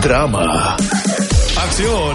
drama, acción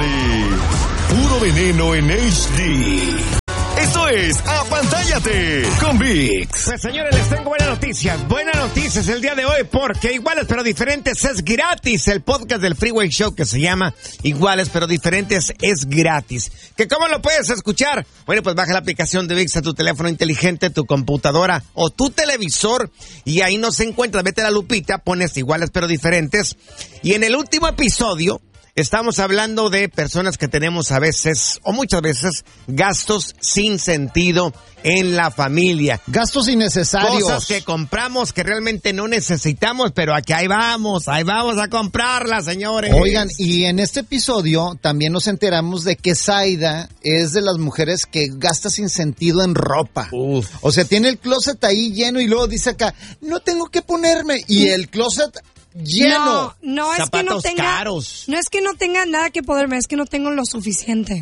y puro veneno en HD. Esto es Apantállate con VIX. Pues señores, les tengo buenas noticias el día de hoy, porque Iguales pero Diferentes es gratis. El podcast del Freeway Show que se llama Iguales pero Diferentes es gratis. ¿Que cómo lo puedes escuchar? Bueno, pues baja la aplicación de VIX a tu teléfono inteligente, tu computadora o tu televisor y ahí nos encuentras. Vete a la lupita, pones Iguales pero Diferentes y en el último episodio estamos hablando de personas que tenemos a veces, o muchas veces, gastos sin sentido en la familia. Gastos innecesarios. Cosas que compramos que realmente no necesitamos, pero aquí ahí vamos a comprarlas, señores. Oigan, y en este episodio también nos enteramos de que Zaida es de las mujeres que gasta sin sentido en ropa. Uf. O sea, tiene el closet ahí lleno y luego dice acá, no tengo que ponerme. Y el closet lleno. No es que no tenga caros. No es que no tenga nada que ponerme, es que no tengo lo suficiente.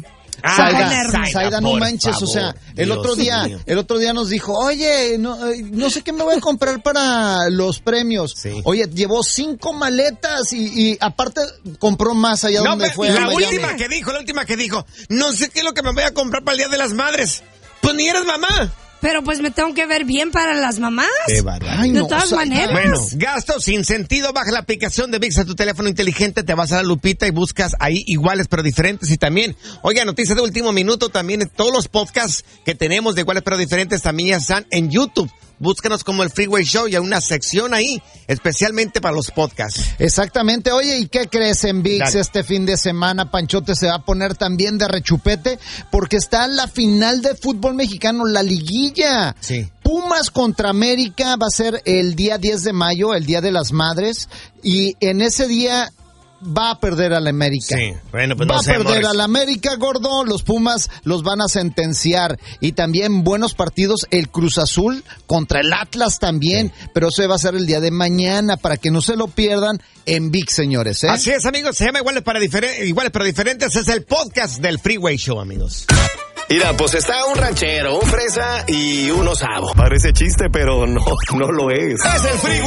Zaida, no manches, favor, o sea, el Dios otro día nos dijo, oye, no sé qué me voy a comprar para los premios. Sí. Oye, llevó 5 maletas y aparte compró más allá donde fue. La última que dijo, no sé qué es lo que me voy a comprar para el Día de las Madres. Pues ni eres mamá. Pero pues me tengo que ver bien para las mamás. Ay, de no, todas maneras. Bueno, gastos sin sentido. Baja la aplicación de VIX a tu teléfono inteligente, te vas a la lupita y buscas ahí Iguales pero Diferentes. Y también, oiga, noticia de último minuto, también todos los podcasts que tenemos de Iguales pero Diferentes también ya están en YouTube. Búscanos como el Freeway Show y hay una sección ahí, especialmente para los podcasts. Exactamente. Oye, ¿y qué crees en VIX? Dale. Este fin de semana Panchote se va a poner también de rechupete porque está la final de fútbol mexicano, la liguilla. Sí. Pumas contra América va a ser el día 10 de mayo, el Día de las Madres, y en ese día va a perder a la América. Sí, bueno, pues va no a sé, perder Morris. a la América, gordo. Los Pumas los van a sentenciar. Y también buenos partidos, el Cruz Azul contra el Atlas también. Sí. Pero ese va a ser el día de mañana, para que no se lo pierdan en VIX, señores. Así es, amigos, se llama Iguales pero Diferentes. Es el podcast del Freeway Show, amigos. Mira, pues está un ranchero, un fresa y un osavo. Parece chiste, pero no lo es. Es el Freeway